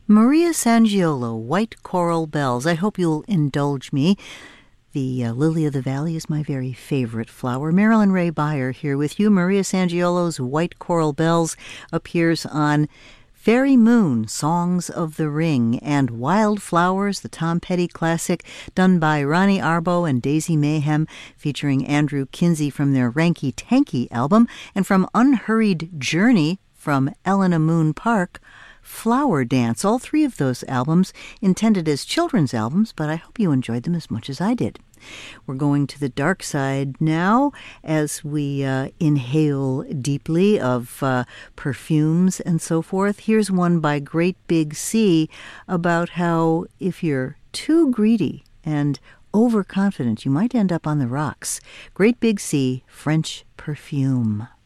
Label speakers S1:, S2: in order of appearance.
S1: Maria Sangiolo, White Coral Bells. I hope you'll indulge me. The lily of the valley is my very favorite flower. Marilyn Ray Beyer here with you. Maria Sangiolo's White Coral Bells appears on Fairy Moon, Songs of the Ring, and Wildflowers, the Tom Petty classic, done by Ronnie Arbo and Daisy Mayhem, featuring Andrew Kinsey from their Ranky Tanky album, and from Unhurried Journey from Elena Moon Park, Flower Dance. All three of those albums intended as children's albums, but I hope you enjoyed them as much as I did. We're going to the dark side now as we inhale deeply of perfumes and so forth. Here's one by Great Big Sea about how if you're too greedy and overconfident, you might end up on the rocks. Great Big Sea, French Perfume.